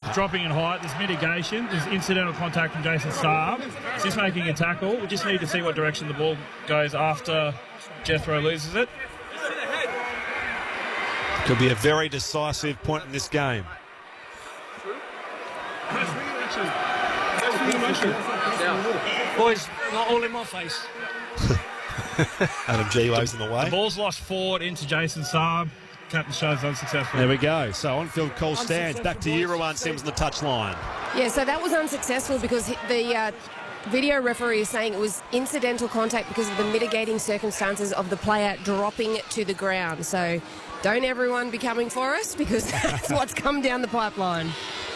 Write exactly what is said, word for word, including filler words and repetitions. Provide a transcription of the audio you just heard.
dropping in height. There's mitigation. There's incidental contact from Jason Saab. He's just making a tackle. We just need to see what direction the ball goes after Jethro loses it. Could be a very decisive point in this game. Boys, not all in my face. Adam G waves in the way. The ball's lost forward into Jason Saab. Captain shows unsuccessful. There we go. So on-field call stands. Back to you, Rowan Sims on the touchline. Yeah, so that was unsuccessful because the uh, video referee is saying it was incidental contact because of the mitigating circumstances of the player dropping to the ground. So don't everyone be coming for us because that's what's come down the pipeline.